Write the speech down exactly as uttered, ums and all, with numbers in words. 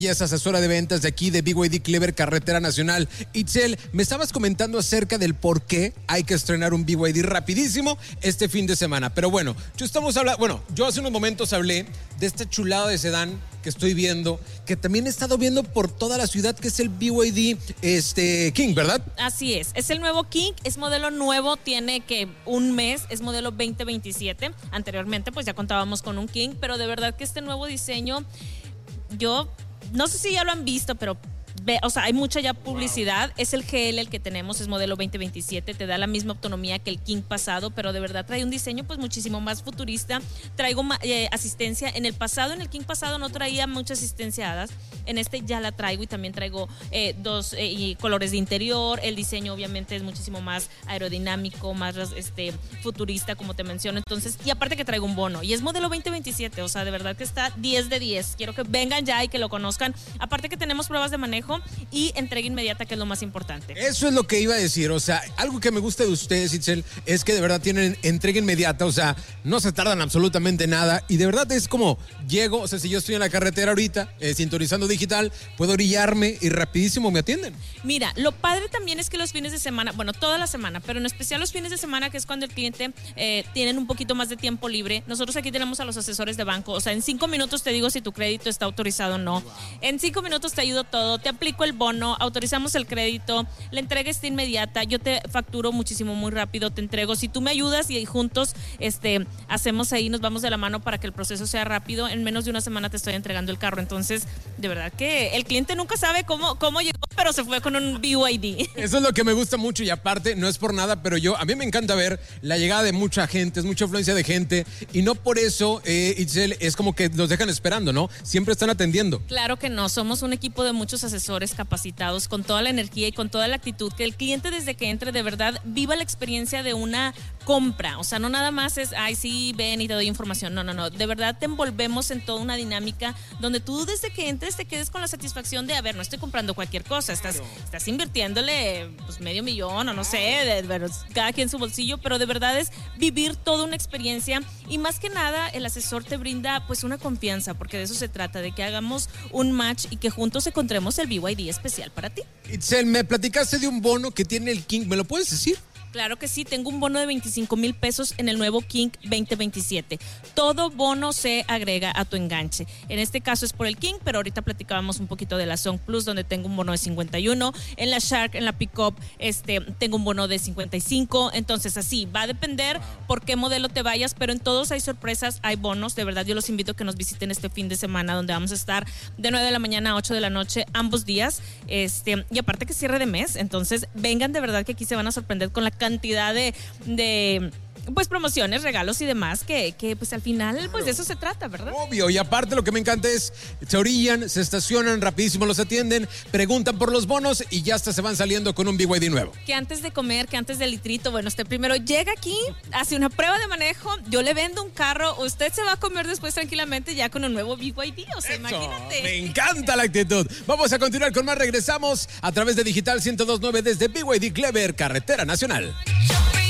Y es asesora de ventas de aquí de B Y D Clever Carretera Nacional. Itzel, me estabas comentando acerca del por qué hay que estrenar un B Y D rapidísimo este fin de semana. Pero bueno, yo estamos hablando, bueno, yo hace unos momentos hablé de esta chulada de sedán que estoy viendo, que también he estado viendo por toda la ciudad, que es el B Y D este, King, ¿verdad? Así es, es el nuevo King, es modelo nuevo, tiene que un mes, es modelo veinte veintisiete. Anteriormente pues ya contábamos con un King, pero de verdad que este nuevo diseño, yo... no sé si ya lo han visto, pero ve, o sea, hay mucha ya publicidad. Wow. Es el G L el que tenemos, es modelo veinte veintisiete, te da la misma autonomía que el King pasado, pero de verdad trae un diseño pues muchísimo más futurista. Traigo eh, asistencia. En el pasado, en el King pasado no traía mucha asistencia hadas. En este ya la traigo y también traigo eh, dos eh, y colores de interior. El diseño obviamente es muchísimo más aerodinámico, más este, futurista, como te menciono. Entonces, y aparte que traigo un bono y es modelo veinte veintisiete, o sea, de verdad que está diez de diez. Quiero que vengan ya y que lo conozcan. Aparte que tenemos pruebas de manejo y entrega inmediata, que es lo más importante. Eso es lo que iba a decir, o sea, algo que me gusta de ustedes, Itzel, es que de verdad tienen entrega inmediata, o sea, no se tardan absolutamente nada y de verdad es como, llego, o sea, si yo estoy en la carretera ahorita, eh, sintonizando digital, puedo orillarme y rapidísimo me atienden. Mira, lo padre también es que los fines de semana, bueno, toda la semana, pero en especial los fines de semana, que es cuando el cliente eh, tienen un poquito más de tiempo libre, nosotros aquí tenemos a los asesores de banco, o sea, en cinco minutos te digo si tu crédito está autorizado o no, wow. En cinco minutos te ayudo todo, te aplico el bono, autorizamos el crédito, la entrega está inmediata, yo te facturo muchísimo muy rápido, te entrego, si tú me ayudas y juntos este, hacemos ahí, nos vamos de la mano para que el proceso sea rápido, en menos de una semana te estoy entregando el carro. Entonces, de verdad que el cliente nunca sabe cómo, cómo llegó, pero se fue con un B Y D. Eso es lo que me gusta mucho y aparte, no es por nada, pero yo, a mí me encanta ver la llegada de mucha gente, es mucha afluencia de gente y no por eso, eh, Itzel, es como que los dejan esperando, ¿no? Siempre están atendiendo. Claro que no, somos un equipo de muchos asesores capacitados con toda la energía y con toda la actitud, que el cliente desde que entre de verdad viva la experiencia de una compra, o sea, no nada más es, ay sí, ven y te doy información, no, no, no, de verdad te envolvemos en toda una dinámica donde tú desde que entres te quedes con la satisfacción de, a ver, no estoy comprando cualquier cosa, estás, claro. estás invirtiéndole pues medio millón o no sé, de, de, de, cada quien su bolsillo, pero de verdad es vivir toda una experiencia y más que nada el asesor te brinda pues una confianza, porque de eso se trata, de que hagamos un match y que juntos encontremos el B Y D especial para ti. Itzel, me platicaste de un bono que tiene el King, ¿me lo puedes decir? Claro que sí, tengo un bono de veinticinco mil pesos en el nuevo King veinte veintisiete. Todo bono se agrega a tu enganche. En este caso es por el King, pero ahorita platicábamos un poquito de la Song Plus, donde tengo un bono de cincuenta y uno. En la Shark, en la Pickup, este, tengo un bono de cincuenta y cinco. Entonces así, va a depender por qué modelo te vayas, pero en todos hay sorpresas, hay bonos. De verdad, yo los invito a que nos visiten este fin de semana, donde vamos a estar de nueve de la mañana a ocho de la noche, ambos días. Este, y aparte que cierre de mes, entonces vengan, de verdad que aquí se van a sorprender con la cantidad de, de pues promociones, regalos y demás que, que pues al final claro. pues de eso se trata, ¿verdad? Obvio, y aparte lo que me encanta es se orillan, se estacionan, rapidísimo los atienden, preguntan por los bonos y ya hasta se van saliendo con un B Y D nuevo. Que antes de comer, que antes del litrito, bueno, usted primero llega aquí, hace una prueba de manejo, yo le vendo un carro, usted se va a comer después tranquilamente ya con un nuevo B Y D, o sea, eso, imagínate. Me encanta la actitud. Vamos a continuar con más, regresamos a través de Digital ciento dos punto nueve desde B Y D Clever Carretera Nacional.